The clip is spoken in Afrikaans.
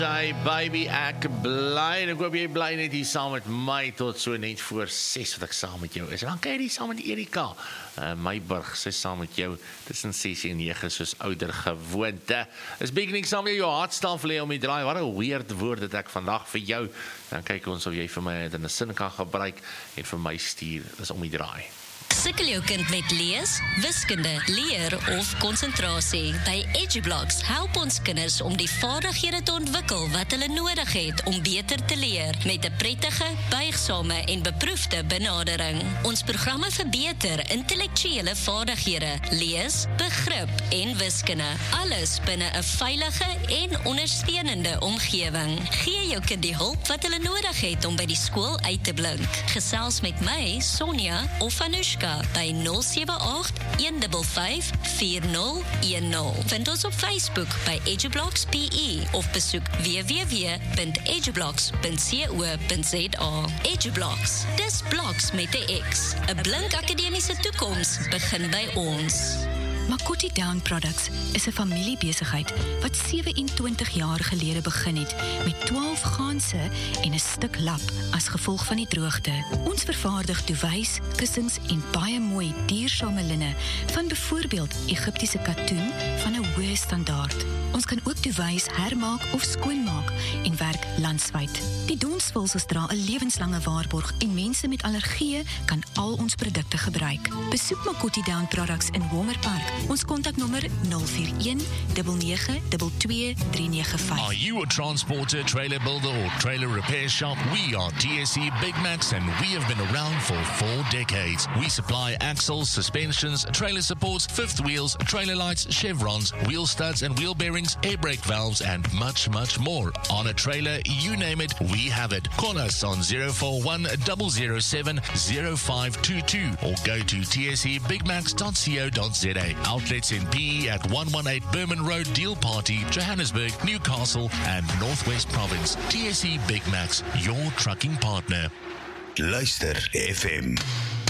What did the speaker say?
Hey baby, ek bly, ek hoop jy bly net hier saam met my tot so net voor 6 wat ek saam met jou is. En dan kyk jy saam met Erika, Meiburg, sy saam met jou tussen 6 en 9 soos ouder gewoonte. Is beginning saam met jou hartstaan vir jou om die draai. Wat 'n weird woord het ek vandag vir jou. Dan kyk ons of jy vir my in 'n sin kan gebruik en vir my stuur, is om die draai. Sukkel jou kind met lees, wiskunde, leer of konsentrasie? By EduBlocks help ons kinders om die vaardighede te ontwikkel wat hulle nodig het om beter te leer met 'n prettige, buigsame en beproefde benadering. Ons programme verbeter intellektuele vaardighede, lees, begrip en wiskunde. Alles binne 'n veilige en ondersteunende omgewing. Gee jou kind die hulp wat hulle nodig het om by die skool uit te blink. Gesels met my, Sonja of Anushka by 078-155-4010. Vind ons op Facebook by EduBlocks PE of besoek www.edublocks.co.za. EduBlocks, dis bloks met 'n X. 'n blink akademiese toekoms begin by ons. Makoti Down Products is 'n familiebesigheid wat 27 jaar gelede begin het met 12 ganse en 'n stuk lap as gevolg van die droogte. Ons vervaardig duvets, kussings en baie mooi duursame linne van byvoorbeeld Egiptiese katoen van 'n hoë standaard. Ons kan ook duvets hermaak of skoonmaak en werk landwyd. Die donsvulsels dra 'n lewenslange waarborg en mense met allergieë kan al ons produkte gebruik. Besoek Makoti Down Products in Wongerpark. Ons kontaknommer 041 9922 395. Are you a transporter, trailer builder or trailer repair shop? We are TSC Big Max and we have been around for 4 decades. We supply axles, suspensions, trailer supports, fifth wheels, trailer lights, chevrons, wheel studs and wheel bearings, air brake valves and much, much more. On a trailer, you name it, we have it. Call us on 041 007 0522 or go to tsebigmax.co.za. Outlets in PE at 118 Berman Road, Deal Party, Johannesburg, Newcastle and Northwest Province. TSC Big Max, your trucking partner. Luister FM.